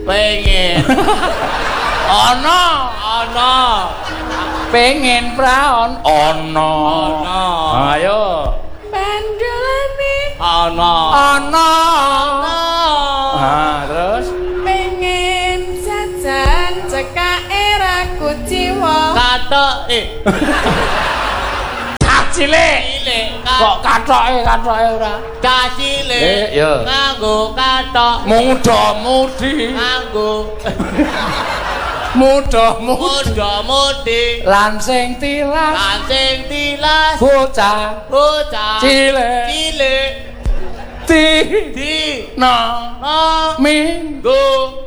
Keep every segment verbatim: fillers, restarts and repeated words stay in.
Pengen. Ono, ono. Pengen praon ono. Ono. Ayo. Pandolane Ono. ono. Nah, terus Pengen jajan cekake ra kuciwa. katok eh Cilik. cilik Kok katoke katoke ora. cilik Eh, iya. nganggo katok Muda mudi. nganggo Muda mudi. muda mudi Lansing tilas. kancing tilas Bocah bocah cilik. cilik Ti di no no minggu.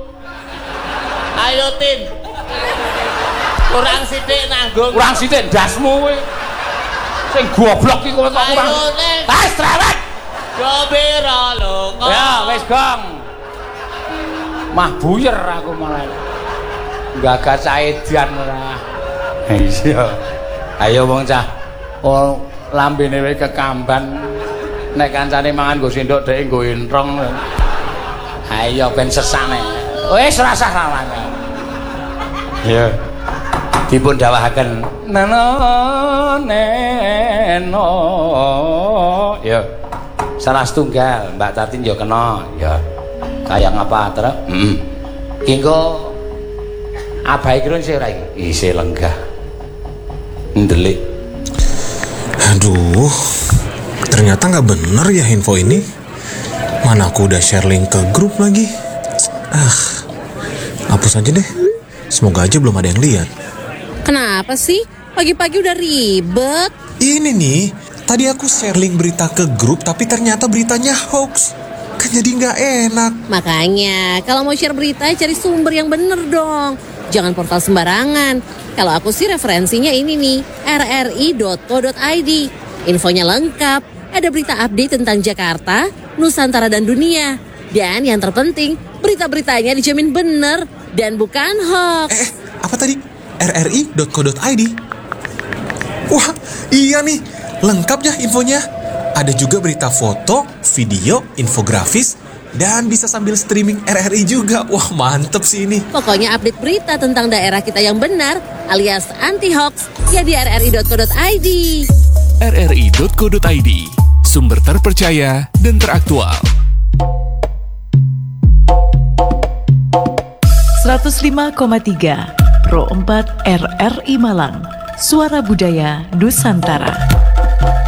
ayo tin kurang sithik nanggung Kurang sithik ndasmu kowe. Sing goblok iki kowe kok kurang. ayo ning Wis trewet. gobira lho kok Ya wis gong. Mah buyer aku malah. Gagas caedan ora. Iya. Ayo wong cah. Oh lambene wae kekamban. Nek kancane mangan nggo sendok dhek nggo entrong. Ayo ben sesane. Wis rasah rawane. Iya. Dipun dawahaken neno neno. Ya. Salah setunggal Mbak Tatin yo kena. Ya. Kayak ngapa terus? Heeh. Kengko abahe kira isih ora iki? Isih lenggah. Ndelik. Aduh, ternyata nggak bener ya info ini. Mana aku udah share link ke grup lagi. Ah, hapus aja deh. Semoga aja belum ada yang lihat. Kenapa sih? Pagi-pagi udah ribet. Ini nih, tadi aku share link berita ke grup tapi ternyata beritanya hoax. Kan jadi nggak enak. Makanya, kalau mau share berita, cari sumber yang bener dong. Jangan portal sembarangan. Kalau aku sih referensinya ini nih, r r i dot co dot i d. Infonya lengkap, ada berita update tentang Jakarta, Nusantara dan dunia. Dan yang terpenting, berita-beritanya dijamin bener dan bukan hoax. Eh, apa tadi? r r i dot co dot i d. Wah, iya nih, lengkap ya infonya. Ada juga berita foto, video, infografis, dan bisa sambil streaming R R I juga. Wah, mantep sih ini. Pokoknya update berita tentang daerah kita yang benar alias anti-hoax ya di r r i dot co dot i d. r r i dot co dot i d, sumber terpercaya dan teraktual. seratus lima koma tiga Pro empat R R I Malang, Suara Budaya Nusantara.